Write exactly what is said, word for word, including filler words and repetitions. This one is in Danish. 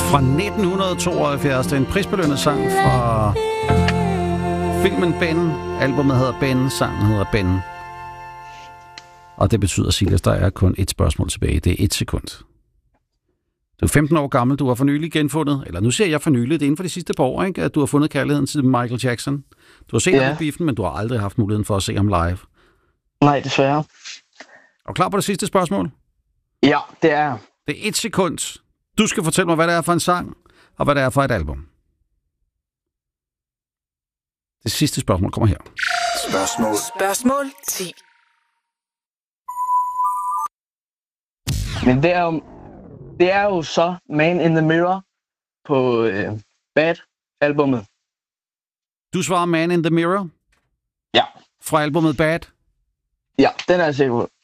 Fra nitten tooghalvfjerds. Det er en prisbelønnet sang fra filmen Ben. Albumet hedder Ben, sangen hedder Ben. Og det betyder, Silas, der er kun et spørgsmål tilbage. Det er et sekund. Du er femten år gammel, du har for nylig genfundet, eller nu siger jeg for nylig, det er inden for de sidste par år, ikke, at du har fundet kærligheden til Michael Jackson. Du har set Ja. ham på biffen, men du har aldrig haft muligheden for at se ham live. Nej, desværre. Er du klar på det sidste spørgsmål? Ja, det er. Det er et sekund. Du skal fortælle mig, hvad det er for en sang, og hvad det er for et album. Det sidste spørgsmål kommer her. Spørgsmål. Spørgsmål ti. Men det er jo, det er jo så Man in the Mirror på øh, Bad-albummet. Du svarer Man in the Mirror Ja. fra albumet Bad. Ja, den er jeg sikker på.